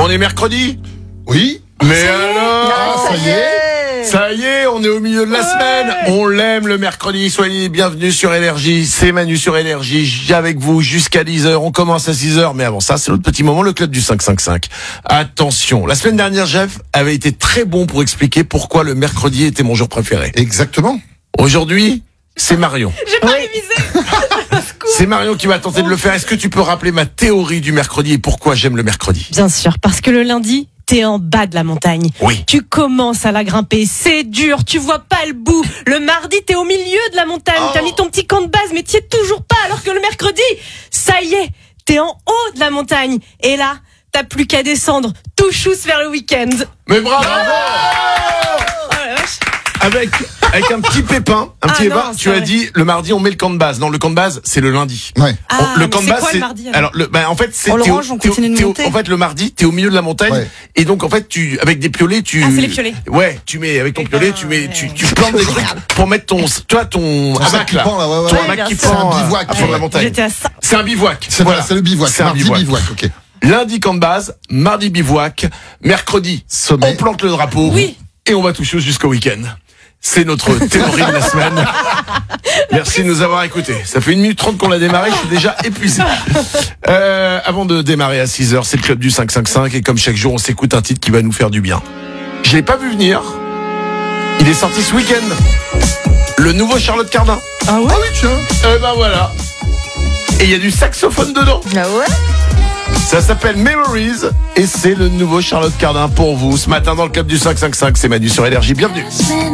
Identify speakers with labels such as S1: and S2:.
S1: On est mercredi ?
S2: Oui.
S1: Mais alors,
S2: Ça y est.
S1: on est au milieu de la semaine. On l'aime le mercredi. Soyez les bienvenus sur Énergie. C'est Manu sur Énergie. J'ai avec vous jusqu'à 10h. On commence à 6h. Mais avant ça, c'est notre petit moment, le club du 555. Attention. La semaine dernière, Jeff avait été très bon pour expliquer pourquoi le mercredi était mon jour préféré.
S2: Exactement.
S1: Aujourd'hui, c'est Marion.
S3: J'ai pas révisé.
S1: C'est Marion qui va tenter de le faire. Est-ce que tu peux rappeler ma théorie du mercredi et pourquoi j'aime le mercredi ?
S3: Bien sûr, parce que le lundi, t'es en bas de la montagne.
S1: Oui.
S3: Tu commences à la grimper, c'est dur, tu vois pas le bout. Le mardi, t'es au milieu de la montagne, t'as mis ton petit camp de base, mais t'y es toujours pas, alors que le mercredi, ça y est, t'es en haut de la montagne. Et là, t'as plus qu'à descendre, tout chousse vers le week-end.
S1: Mais bravo!
S3: Oh la vache.
S1: Avec un petit pépin,
S3: non,
S1: tu as
S3: vrai.
S1: dit le mardi on met le camp de base. Non, le camp de base c'est le lundi.
S2: Ouais.
S3: Ah,
S1: Le
S3: mais
S1: camp de
S3: c'est
S1: base
S3: quoi,
S1: c'est
S3: le mardi, alors
S1: en fait c'est
S4: On le range, on continue de monter.
S1: en fait le mardi t'es au milieu de la montagne
S2: Ouais.
S1: et donc en fait tu avec des piolets tu
S3: Ah, c'est les piolets.
S1: Ouais, tu mets avec ton
S3: Eh
S1: piolet
S3: ben,
S1: tu plantes des trucs pour mettre ton hamac là.
S2: pend, là, ouais.
S1: Ton
S2: Ouais,
S1: hamac
S3: bien
S1: qui
S3: sûr.
S1: pend
S2: C'est un bivouac,
S1: à fond de la
S2: ouais.
S1: montagne.
S3: J'étais à ça.
S1: C'est un bivouac.
S2: C'est
S1: Voilà.
S2: c'est le bivouac.
S1: C'est un
S2: Mardi bivouac, ok.
S1: Lundi camp de base, mardi bivouac, mercredi
S2: Sommet.
S1: on plante le drapeau
S3: Oui.
S1: et on va toucher jusqu'au week-end. C'est notre théorie de la semaine. Merci de nous avoir écoutés. Ça fait 1 minute 30 qu'on l'a démarré, je suis déjà épuisé. Avant de démarrer à 6h, c'est le club du 555 et comme chaque jour, on s'écoute un titre qui va nous faire du bien. Je l'ai pas vu venir. Il est sorti ce week-end. Le nouveau Charlotte Cardin.
S3: Ah ouais?
S2: Ah oui, tiens.
S1: Eh ben voilà. Et il y a du saxophone dedans.
S4: Ah ouais?
S1: Ça s'appelle Memories et c'est le nouveau Charlotte Cardin pour vous. Ce matin dans le club du 555, c'est Manu sur Énergie. Bienvenue.